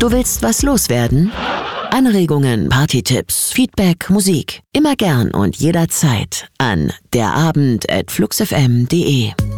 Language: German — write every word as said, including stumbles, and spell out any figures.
Du willst was loswerden? Anregungen, Partytipps, Feedback, Musik. Immer gern und jederzeit an derabend at fluxfm punkt de.